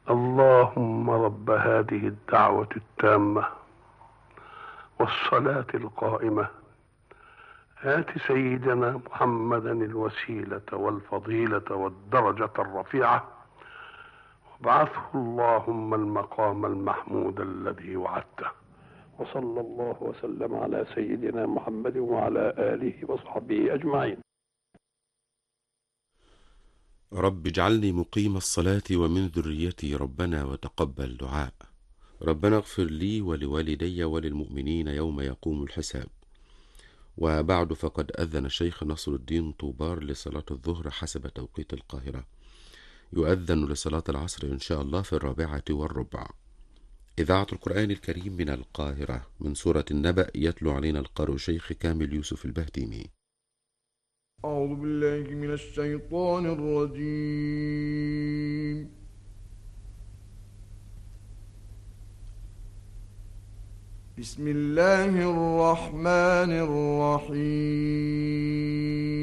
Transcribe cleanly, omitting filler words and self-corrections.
اللهم رب هذه الدعوة التامة والصلاة القائمة، آت سيدنا محمدا الوسيلة والفضيلة والدرجة الرفيعة، وابعثه اللهم المقام المحمود الذي وعدته. وصلى الله وسلم على سيدنا محمد وعلى آله وصحبه أجمعين. رب اجعلني مقيم الصلاة ومن ذريتي ربنا وتقبل دعاء. ربنا اغفر لي ولوالدي وللمؤمنين يوم يقوم الحساب. وبعد، فقد أذن الشيخ نصر الدين طوبار لصلاة الظهر حسب توقيت القاهرة. يؤذن لصلاة العصر إن شاء الله في 4:15. إذاعة القرآن الكريم من القاهرة، من سورة النبأ، يتلو علينا القارئ الشيخ كامل يوسف البهتيمي. أعوذ بالله من الشيطان الرجيم. بسم الله الرحمن الرحيم.